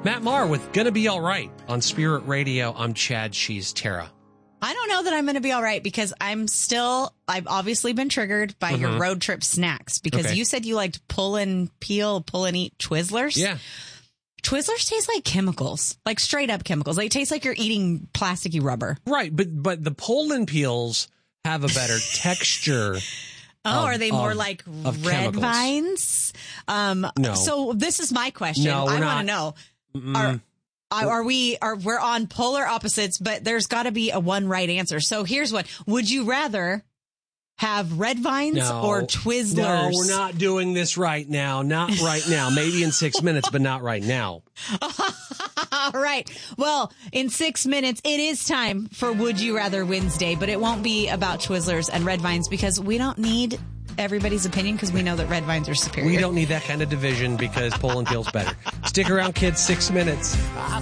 Matt Maher with Gonna Be All Right on Spirit Radio. I'm Chad. She's Tara. I don't know that I'm going to be all right because I've obviously been triggered by your road trip snacks because you said you liked pull and eat Twizzlers. Yeah. Twizzlers taste like chemicals, like straight up chemicals. They taste like you're eating plasticky rubber. Right. But the pull and peels have a better texture. Are they more like red chemicals. vines? No. So this is my question. No, I want to know. We're on polar opposites, but there's got to be a one right answer. So here's what. Would you rather have red vines or Twizzlers? No, we're not doing this right now. Not right now. Maybe in 6 minutes, but not right now. All right. Well, in 6 minutes, it is time for Would You Rather Wednesday, but it won't be about Twizzlers and red vines because we don't need everybody's opinion because we know that red vines are superior. We don't need that kind of division because pull and peel's better. Stick around, kids. 6 minutes.